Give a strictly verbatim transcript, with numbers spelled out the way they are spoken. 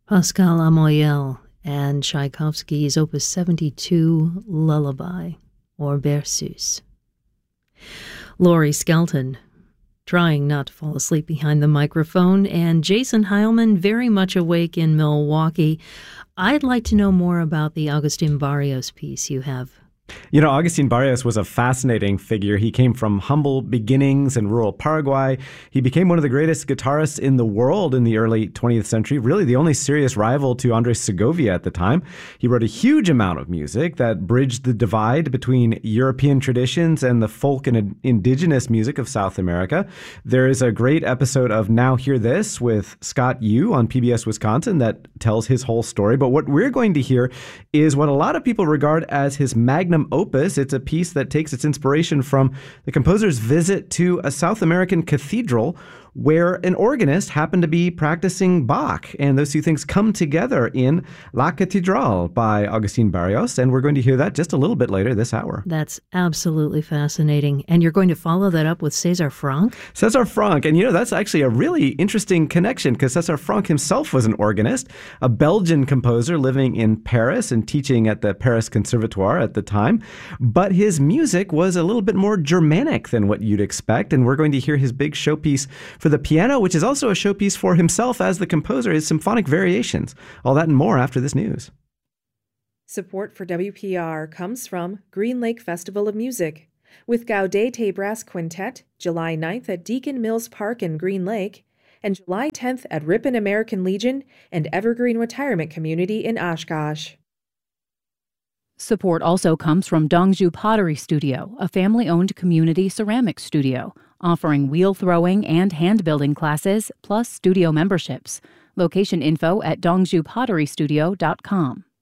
Pascal Amoyel and Tchaikovsky's Opus seventy-two, Lullaby, or Berceuse. Laurie Skelton, trying not to fall asleep behind the microphone, and Jason Heilman, very much awake in Milwaukee. I'd like to know more about the Agustin Barrios piece you have. You know, Agustin Barrios was a fascinating figure. He came from humble beginnings in rural Paraguay. He became one of the greatest guitarists in the world in the early twentieth century, really the only serious rival to Andres Segovia at the time. He wrote a huge amount of music that bridged the divide between European traditions and the folk and indigenous music of South America. There is a great episode of Now Hear This with Scott Yu on P B S Wisconsin that tells his whole story. But what we're going to hear is what a lot of people regard as his magnum opus. It's a piece that takes its inspiration from the composer's visit to a South American cathedral where an organist happened to be practicing Bach. And those two things come together in La Catedral by Agustin Barrios. And we're going to hear that just a little bit later this hour. That's absolutely fascinating. And you're going to follow that up with César Franck? César Franck. And, you know, that's actually a really interesting connection because César Franck himself was an organist, a Belgian composer living in Paris and teaching at the Paris Conservatoire at the time. But his music was a little bit more Germanic than what you'd expect. And we're going to hear his big showpiece for the piano, which is also a showpiece for himself as the composer, his symphonic variations. All that and more after this news. Support for W P R comes from Green Lake Festival of Music, with Gaudete Brass Quintet, July ninth at Deacon Mills Park in Green Lake, and July tenth at Ripon American Legion and Evergreen Retirement Community in Oshkosh. Support also comes from Dongju Pottery Studio, a family-owned community ceramics studio, offering wheel throwing and hand-building classes, plus studio memberships. Location info at dongju pottery studio dot com.